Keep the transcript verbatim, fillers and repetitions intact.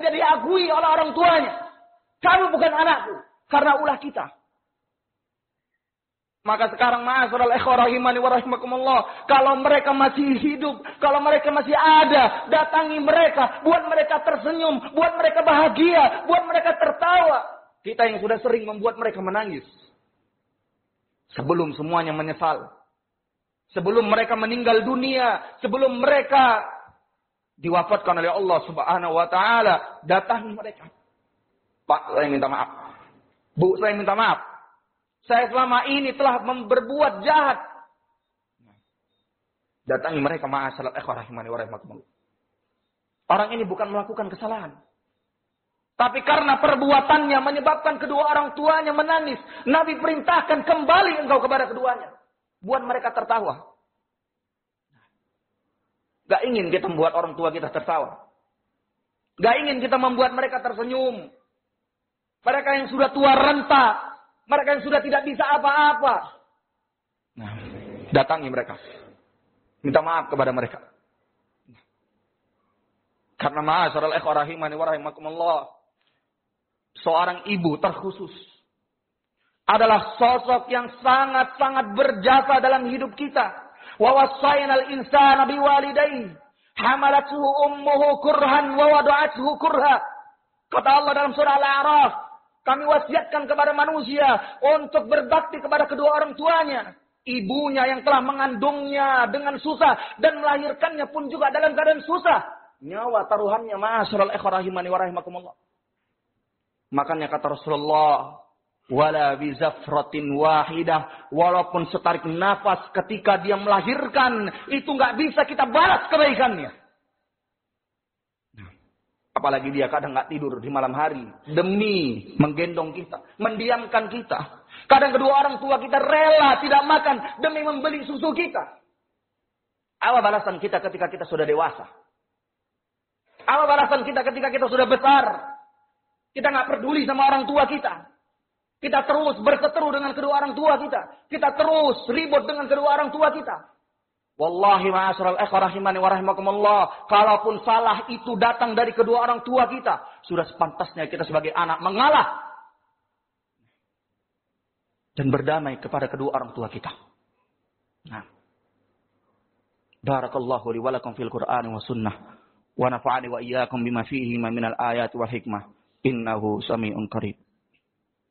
Tidak diakui oleh orang tuanya. Kamu bukan anakku. Karena ulah kita. Maka sekarang ma'asyiral ikhwah rahimani wa rahimakumullah, kalau mereka masih hidup, kalau mereka masih ada, datangi mereka, buat mereka tersenyum, buat mereka bahagia, buat mereka tertawa. Kita yang sudah sering membuat mereka menangis. Sebelum semuanya menyesal. Sebelum mereka meninggal dunia, sebelum mereka diwafatkan oleh Allah Subhanahu wa taala, datangi mereka. Pak, saya minta maaf. Bu, saya minta maaf. Saya selama ini telah berbuat jahat. Datangi mereka, ma'asyiral ikhwah rahimani wa rahimakumullah. Orang ini bukan melakukan kesalahan. Tapi karena perbuatannya menyebabkan kedua orang tuanya menangis. Nabi perintahkan kembali engkau kepada keduanya. Buat mereka tertawa. Gak ingin kita membuat orang tua kita tertawa. Gak ingin kita membuat mereka tersenyum. Mereka yang sudah tua renta. Mereka yang sudah tidak bisa apa-apa. Nah, datangi mereka. Minta maaf kepada mereka. Karena ma'asyiral ikhwah rahimani wa rahimakumullah, seorang ibu terkhusus adalah sosok yang sangat-sangat berjasa dalam hidup kita. Wa wassaynal insana biwalidayhi hamalathu ummuhu kurhan wa wada'athu kurha. Kata Allah dalam surah Al-A'raf, kami wasiatkan kepada manusia untuk berbakti kepada kedua orang tuanya. Ibunya yang telah mengandungnya dengan susah dan melahirkannya pun juga dalam keadaan susah. Nyawa taruhannya, ma'asyiral ikhwah rahimani wa rahimakumullah. Makanya kata Rasulullah, wala bizafratin wahidah, walaupun setarik nafas ketika dia melahirkan, itu enggak bisa kita balas kebaikannya. Apalagi dia kadang nggak tidur di malam hari demi menggendong kita, mendiamkan kita. Kadang kedua orang tua kita rela tidak makan demi membeli susu kita. Apa balasan kita ketika kita sudah dewasa? Apa balasan kita ketika kita sudah besar? Kita nggak peduli sama orang tua kita. Kita terus berseteru dengan kedua orang tua kita. Kita terus ribut dengan kedua orang tua kita. Wallahi ma'asyiral ikhwah rahimani wa rahimakumullah, kalaupun salah itu datang dari kedua orang tua kita, sudah sepantasnya kita sebagai anak mengalah dan berdamai kepada kedua orang tua kita. Nah. Barakallahu li wa lakum fil Qur'ani wa sunnah wa nafa'ani wa iyyakum bima fihi minal ayati wal hikmah. Innahu sami'un qarib.